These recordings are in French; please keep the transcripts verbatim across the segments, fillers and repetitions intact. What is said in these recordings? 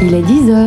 Il est dix heures.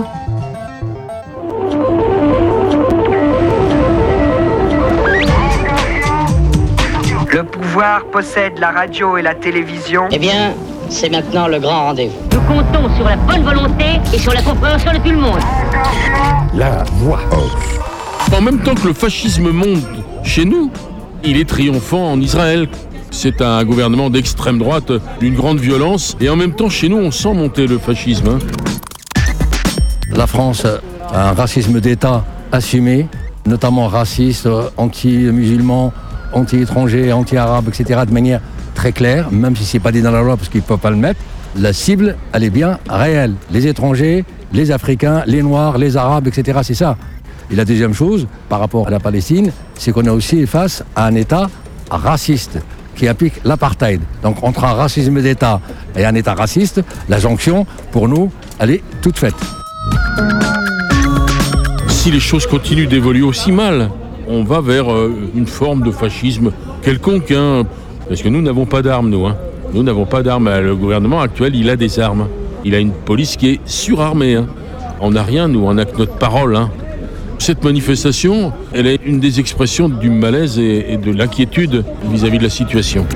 Le pouvoir possède la radio et la télévision. Eh bien, c'est maintenant le grand rendez-vous. Nous comptons sur la bonne volonté et sur la compréhension de tout le monde. La voix off. En même temps que le fascisme monte chez nous, il est triomphant en Israël. C'est un gouvernement d'extrême droite, d'une grande violence, et en même temps, chez nous, on sent monter le fascisme. Hein. La France a un racisme d'État assumé, notamment raciste, anti-musulman, anti-étranger, anti-arabe, et cetera, de manière très claire, même si c'est pas dit dans la loi parce qu'ils ne peuvent pas le mettre. La cible, elle est bien réelle. Les étrangers, les Africains, les Noirs, les Arabes, et cetera, c'est ça. Et la deuxième chose, par rapport à la Palestine, c'est qu'on est aussi face à un État raciste qui applique l'apartheid. Donc entre un racisme d'État et un État raciste, la jonction, pour nous, elle est toute faite. Si les choses continuent d'évoluer aussi mal, on va vers euh, une forme de fascisme quelconque, hein, parce que nous n'avons pas d'armes, nous. Hein. Nous n'avons pas d'armes. Le gouvernement actuel, il a des armes. Il a une police qui est surarmée. Hein. On n'a rien, nous, on n'a que notre parole. Hein. Cette manifestation, elle est une des expressions du malaise et, et de l'inquiétude vis-à-vis de la situation.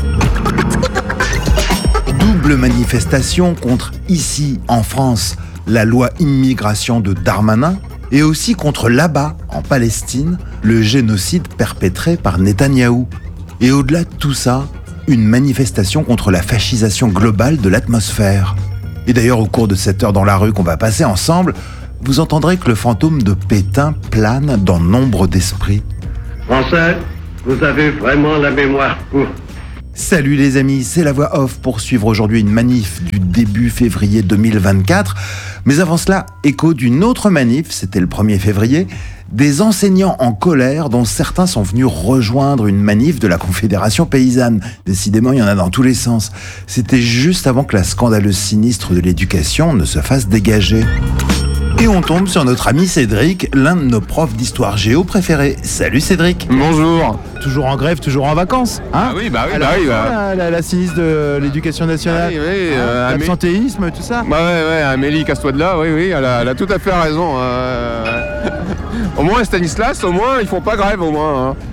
Double manifestation contre, ici, en France, la loi immigration de Darmanin, et aussi contre là-bas, en Palestine, le génocide perpétré par Netanyahou. Et au-delà de tout ça, une manifestation contre la fascisation globale de l'atmosphère. Et d'ailleurs, au cours de cette heure dans la rue qu'on va passer ensemble, vous entendrez que le fantôme de Pétain plane dans nombre d'esprits. Français, vous avez vraiment la mémoire courte. Salut les amis, c'est la voix off pour suivre aujourd'hui une manif du début février deux mille vingt-quatre. Mais avant cela, écho d'une autre manif, c'était le premier février, des enseignants en colère dont certains sont venus rejoindre une manif de la Confédération paysanne. Décidément, il y en a dans tous les sens. C'était juste avant que la scandaleuse sinistre de l'éducation ne se fasse dégager. Et on tombe sur notre ami Cédric, l'un de nos profs d'histoire géo préférés. Salut Cédric. Bonjour. Toujours en grève, toujours en vacances, hein? Ah oui, bah oui, Alors, bah oui. Bah. La, la, la sinistre de l'éducation nationale, ah oui, oui, hein, euh, l'absentéisme, tout ça. Bah ouais, ouais, Amélie, casse-toi de là, oui, oui, elle a, elle a tout à fait raison. Euh... au moins, Stanislas, au moins, ils font pas grève, au moins. Hein.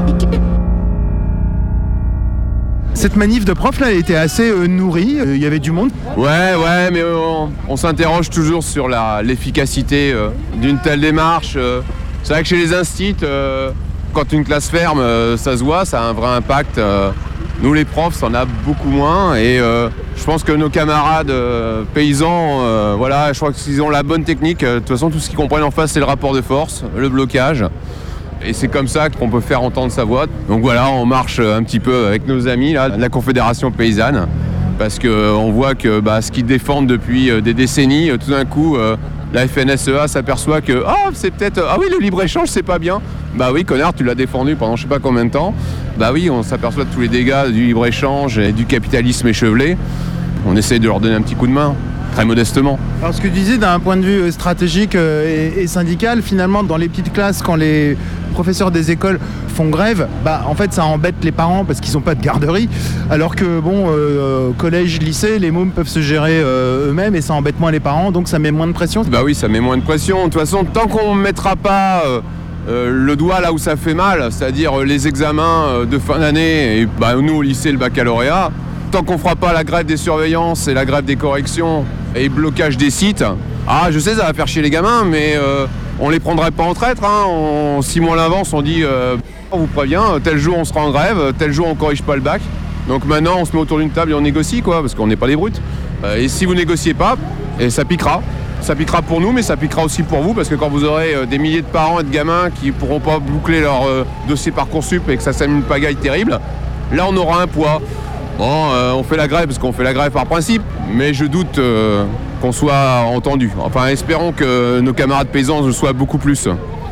Cette manif de profs là, elle était assez euh, nourrie, il euh, y avait du monde. Ouais, ouais, mais on, on s'interroge toujours sur la, l'efficacité euh, d'une telle démarche. Euh. C'est vrai que chez les instits, euh, quand une classe ferme, euh, ça se voit, ça a un vrai impact. Euh. Nous, les profs, ça en a beaucoup moins. Et euh, je pense que nos camarades euh, paysans, euh, voilà, je crois qu'ils ont la bonne technique. De toute façon, tout ce qu'ils comprennent en face, c'est le rapport de force, le blocage. Et c'est comme ça qu'on peut faire entendre sa voix. Donc voilà, on marche un petit peu avec nos amis là, de la Confédération paysanne, parce qu'on voit que bah, ce qu'ils défendent depuis des décennies, tout d'un coup, euh, la F N S E A s'aperçoit que ah, c'est peut-être ah oui, le libre-échange, c'est pas bien. Bah oui, connard, tu l'as défendu pendant je sais pas combien de temps. Bah oui, on s'aperçoit de tous les dégâts du libre-échange et du capitalisme échevelé. On essaye de leur donner un petit coup de main. Très modestement. Alors ce que tu disais d'un point de vue stratégique et, et syndical, finalement dans les petites classes, quand les professeurs des écoles font grève, bah en fait ça embête les parents parce qu'ils n'ont pas de garderie, alors que bon, euh, collège, lycée, les mômes peuvent se gérer euh, eux-mêmes et ça embête moins les parents, donc ça met moins de pression. Bah oui, ça met moins de pression. De toute façon, tant qu'on ne mettra pas euh, euh, le doigt là où ça fait mal, c'est-à-dire les examens de fin d'année et bah, nous au lycée le baccalauréat, tant qu'on fera pas la grève des surveillances et la grève des corrections et blocage des sites, ah je sais ça va faire chier les gamins, mais euh, on les prendrait pas en traître, hein. On, six mois à l'avance on dit euh, on vous prévient, tel jour on sera en grève, tel jour on corrige pas le bac. Donc maintenant on se met autour d'une table et on négocie quoi, parce qu'on n'est pas des brutes. Euh, et si vous négociez pas, et ça piquera. Ça piquera pour nous, mais ça piquera aussi pour vous, parce que quand vous aurez euh, des milliers de parents et de gamins qui pourront pas boucler leur euh, dossier Parcoursup et que ça s'amène une pagaille terrible, là on aura un poids. Bon, euh, on fait la grève parce qu'on fait la grève par principe, mais je doute euh, qu'on soit entendu. Enfin, espérons que nos camarades paysans le soient beaucoup plus.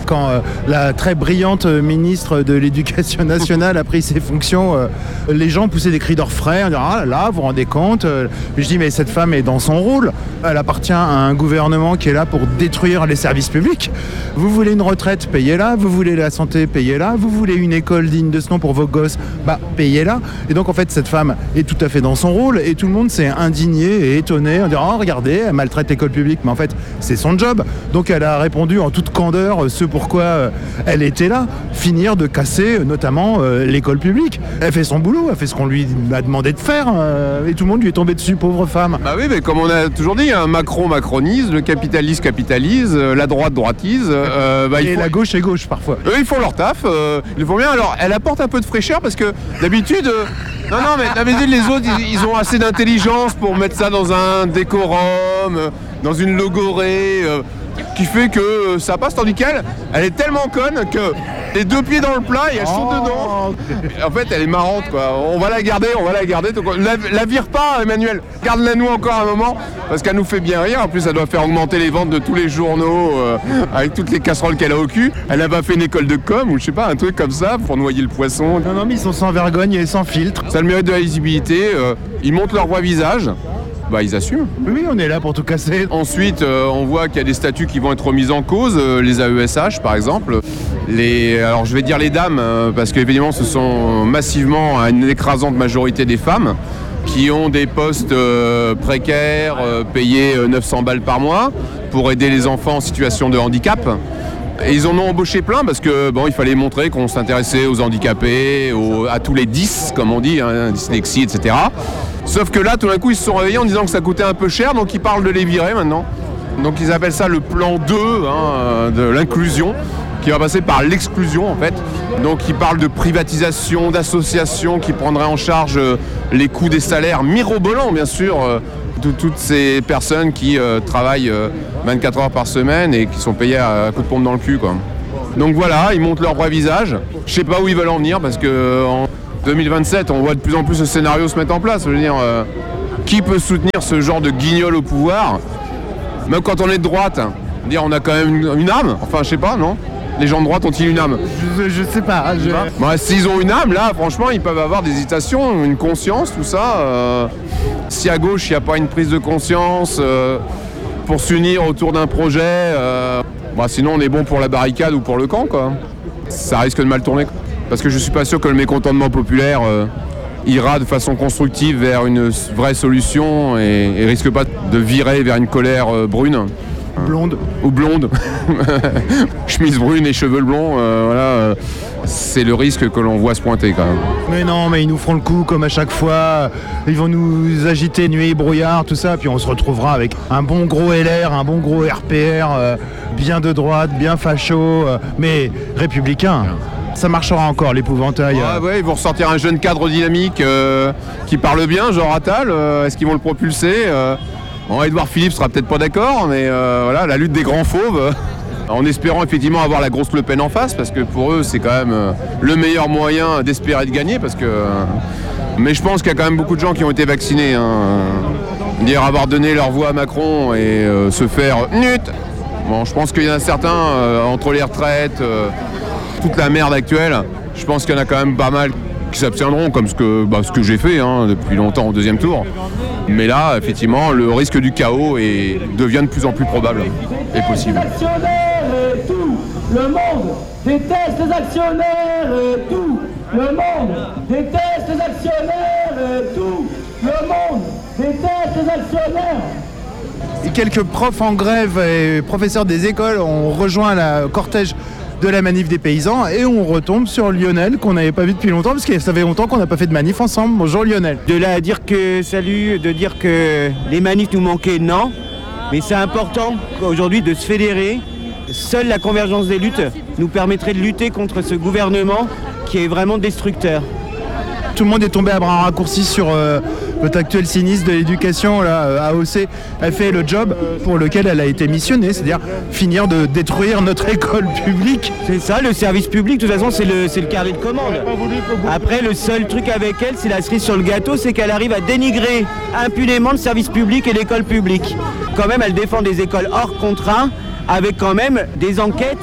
Quand euh, la très brillante ministre de l'Éducation nationale a pris ses fonctions, euh, les gens poussaient des cris d'orfraie en disant « Ah là là, vous vous rendez compte ?» Je dis « Mais cette femme est dans son rôle. Elle appartient à un gouvernement qui est là pour détruire les services publics. Vous voulez une retraite, payez-la. Vous voulez la santé, payez-la. Vous voulez une école digne de ce nom pour vos gosses, bah payez-la. » Et donc en fait, cette femme est tout à fait dans son rôle et tout le monde s'est indigné et étonné en disant « Oh regardez, elle maltraite l'école publique. » Mais en fait, c'est son job. Donc elle a répondu en toute candeur ce pourquoi euh, elle était là, finir de casser euh, notamment euh, l'école publique. Elle fait son boulot, elle fait ce qu'on lui a demandé de faire euh, et tout le monde lui est tombé dessus, pauvre femme. Bah oui, mais comme on a toujours dit, hein, Macron macronise, le capitaliste capitalise, euh, la droite droitise. Euh, bah, et faut... la gauche est gauche parfois. Eux, ils font leur taf, euh, ils le font bien. Alors, elle apporte un peu de fraîcheur parce que d'habitude... Euh... Non, non, mais d'habitude, les autres, ils, ils ont assez d'intelligence pour mettre ça dans un décorum, euh, dans une logorée... Euh... qui fait que ça passe, tandis qu'elle, elle est tellement conne que les deux pieds dans le plat et elle saute oh. dedans. En fait, elle est marrante, quoi. On va la garder, on va la garder. Donc, la, la vire pas, Emmanuel. Garde-la nous encore un moment, parce qu'elle nous fait bien rire. En plus, ça doit faire augmenter les ventes de tous les journaux euh, avec toutes les casseroles qu'elle a au cul. Elle a pas fait une école de com ou je sais pas, un truc comme ça pour noyer le poisson. Non, non, mais ils sont sans vergogne et sans filtre. Ça a le mérite de la lisibilité. Euh, ils montrent leur vrai visage. Bah, ils assument. Oui, on est là pour tout casser. Ensuite, euh, on voit qu'il y a des statuts qui vont être remis en cause, euh, les A E S H par exemple. Les, alors je vais dire les dames, euh, parce qu'évidemment ce sont massivement une écrasante majorité des femmes qui ont des postes euh, précaires, euh, payés euh, neuf cents balles par mois pour aider les enfants en situation de handicap. Et ils en ont embauché plein parce que bon, il fallait montrer qu'on s'intéressait aux handicapés, aux, à tous les dix, comme on dit, hein, dyslexie, et cetera. Sauf que là, tout d'un coup, ils se sont réveillés en disant que ça coûtait un peu cher, donc ils parlent de les virer maintenant. Donc ils appellent ça le plan deux hein, de l'inclusion, qui va passer par l'exclusion en fait. Donc ils parlent de privatisation, d'associations qui prendraient en charge les coûts des salaires mirobolants, bien sûr, de toutes ces personnes qui euh, travaillent euh, vingt-quatre heures par semaine et qui sont payées à, à coups de pompe dans le cul, quoi. Donc voilà, ils montrent leur vrai visage. Je sais pas où ils veulent en venir parce que en deux mille vingt-sept, on voit de plus en plus ce scénario se mettre en place. Je veux dire, euh, qui peut soutenir ce genre de guignol au pouvoir? Même quand on est de droite, dire on a quand même une, une âme. Enfin, je sais pas, non? Les gens de droite ont-ils une âme? Je, je sais pas. Je... Bon, s'ils ont une âme, là, franchement, ils peuvent avoir des hésitations, une conscience, tout ça. Euh, si à gauche, il n'y a pas une prise de conscience euh, pour s'unir autour d'un projet, euh, bah, sinon on est bon pour la barricade ou pour le camp, quoi. Ça risque de mal tourner. Parce que je suis pas sûr que le mécontentement populaire euh, ira de façon constructive vers une vraie solution et, et risque pas de virer vers une colère euh, brune. Blonde. Ou blonde. Chemise brune et cheveux blonds, euh, voilà. Euh, c'est le risque que l'on voit se pointer quand même. Mais non, mais ils nous feront le coup comme à chaque fois. Ils vont nous agiter nuit et brouillard, tout ça. Puis on se retrouvera avec un bon gros L R, un bon gros R P R, euh, bien de droite, bien facho, euh, mais républicain. Ça marchera encore, l'épouvantail. Ouais, ouais, ils vont ressortir un jeune cadre dynamique euh, qui parle bien, genre Attal. Euh, est-ce qu'ils vont le propulser euh, Bon, Édouard Philippe sera peut-être pas d'accord, mais euh, voilà, la lutte des grands fauves, euh, en espérant effectivement avoir la grosse Le Pen en face, parce que pour eux, c'est quand même euh, le meilleur moyen d'espérer de gagner, parce que... Euh, mais je pense qu'il y a quand même beaucoup de gens qui ont été vaccinés. Hein, dire avoir donné leur voix à Macron et euh, se faire nut. Bon, je pense qu'il y en a certains, euh, entre les retraites, euh, toute la merde actuelle, je pense qu'il y en a quand même pas mal qui s'abstiendront, comme ce que, bah, ce que j'ai fait hein, depuis longtemps au deuxième tour. Mais là, effectivement, le risque du chaos est, devient de plus en plus probable et possible. Les actionnaires et tout, le monde déteste les actionnaires et tout, le monde déteste les actionnaires et tout, le monde déteste les actionnaires. Et quelques profs en grève et professeurs des écoles ont rejoint le cortège de la manif des paysans et on retombe sur Lionel qu'on n'avait pas vu depuis longtemps parce que ça fait longtemps qu'on n'a pas fait de manif ensemble. Bonjour Lionel. De là à dire que salut, de dire que les manifs nous manquaient, non. Mais c'est important aujourd'hui de se fédérer. Seule la convergence des luttes nous permettrait de lutter contre ce gouvernement qui est vraiment destructeur. Tout le monde est tombé à bras raccourcis sur euh, notre actuel sinistre de l'éducation, là, A O C. Elle fait le job pour lequel elle a été missionnée, c'est-à-dire finir de détruire notre école publique. C'est ça, le service public, de toute façon, c'est le, c'est le carnet de commande. Après, le seul truc avec elle, c'est la cerise sur le gâteau, c'est qu'elle arrive à dénigrer impunément le service public et l'école publique. Quand même, elle défend des écoles hors contrat, avec quand même des enquêtes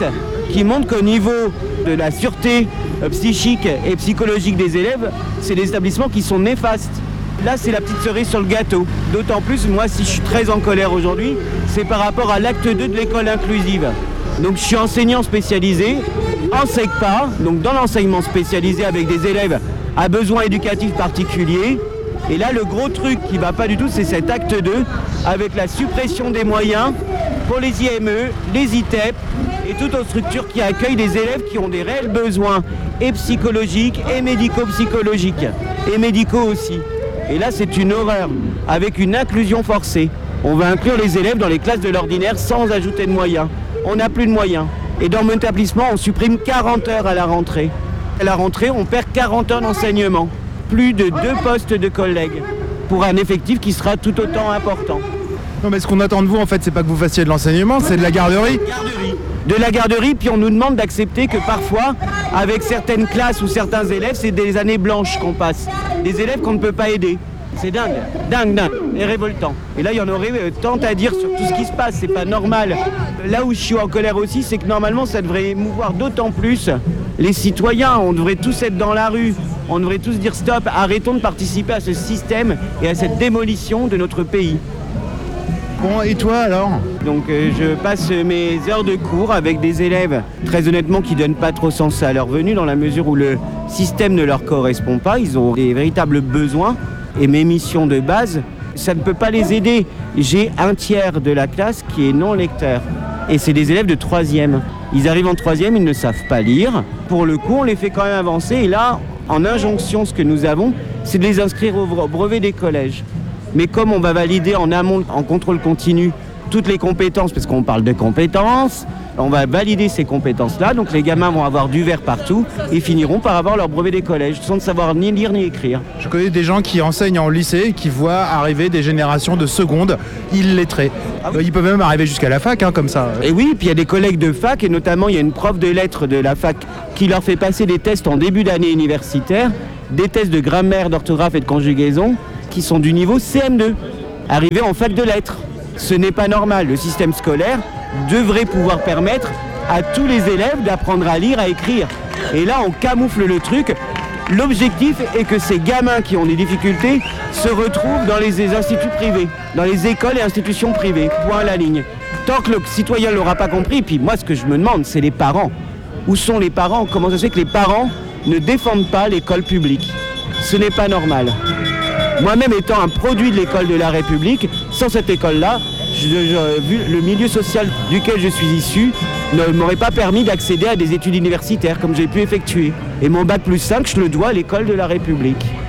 qui montrent qu'au niveau de la sûreté psychique et psychologique des élèves, c'est des établissements qui sont néfastes. Là, c'est la petite cerise sur le gâteau. D'autant plus, moi, si je suis très en colère aujourd'hui, c'est par rapport à l'acte deux de l'école inclusive. Donc, je suis enseignant spécialisé, en SECPA, donc dans l'enseignement spécialisé avec des élèves à besoins éducatifs particuliers. Et là, le gros truc qui ne va pas du tout, c'est cet acte deux, avec la suppression des moyens pour les I M E, les I T E P et toute autre structure qui accueille des élèves qui ont des réels besoins, et psychologiques, et médico-psychologiques, et médicaux aussi. Et là, c'est une horreur, avec une inclusion forcée. On va inclure les élèves dans les classes de l'ordinaire sans ajouter de moyens. On n'a plus de moyens. Et dans mon établissement, on supprime quarante heures à la rentrée. À la rentrée, on perd quarante heures d'enseignement. Plus de deux postes de collègues pour un effectif qui sera tout autant important. Non, mais ce qu'on attend de vous, en fait, c'est pas que vous fassiez de l'enseignement, c'est de la garderie. Garderie. De la garderie, puis on nous demande d'accepter que parfois, avec certaines classes ou certains élèves, c'est des années blanches qu'on passe. Des élèves qu'on ne peut pas aider. C'est dingue, dingue, dingue, et révoltant. Et là, il y en aurait euh, tant à dire sur tout ce qui se passe, c'est pas normal. Là où je suis en colère aussi, c'est que normalement, ça devrait émouvoir d'autant plus les citoyens. On devrait tous être dans la rue, on devrait tous dire stop, arrêtons de participer à ce système et à cette démolition de notre pays. Bon, et toi alors? Donc euh, je passe mes heures de cours avec des élèves, très honnêtement, qui ne donnent pas trop sens à leur venue, dans la mesure où le système ne leur correspond pas, ils ont des véritables besoins. Et mes missions de base, ça ne peut pas les aider. J'ai un tiers de la classe qui est non lecteur. Et c'est des élèves de troisième. Ils arrivent en troisième, ils ne savent pas lire. Pour le coup, on les fait quand même avancer. Et là, en injonction, ce que nous avons, c'est de les inscrire au brevet des collèges. Mais comme on va valider en amont, en contrôle continu, toutes les compétences, parce qu'on parle de compétences, on va valider ces compétences-là, donc les gamins vont avoir du vert partout et finiront par avoir leur brevet des collèges, sans ne savoir ni lire ni écrire. Je connais des gens qui enseignent en lycée, qui voient arriver des générations de secondes illettrés. Ah oui. Ils peuvent même arriver jusqu'à la fac, hein, comme ça. Et oui, puis il y a des collègues de fac, et notamment il y a une prof de lettres de la fac qui leur fait passer des tests en début d'année universitaire, des tests de grammaire, d'orthographe et de conjugaison, qui sont du niveau C M deux, arrivés en fac de lettres. Ce n'est pas normal. Le système scolaire devrait pouvoir permettre à tous les élèves d'apprendre à lire, à écrire. Et là, on camoufle le truc. L'objectif est que ces gamins qui ont des difficultés se retrouvent dans les instituts privés, dans les écoles et institutions privées. Point à la ligne. Tant que le citoyen ne l'aura pas compris, et puis moi, ce que je me demande, c'est les parents. Où sont les parents? Comment ça se fait que les parents ne défendent pas l'école publique? Ce n'est pas normal. Moi-même étant un produit de l'école de la République, sans cette école-là, je, je, vu le milieu social duquel je suis issu, ne m'aurait pas permis d'accéder à des études universitaires comme j'ai pu effectuer. Et mon bac plus cinq, je le dois à l'école de la République.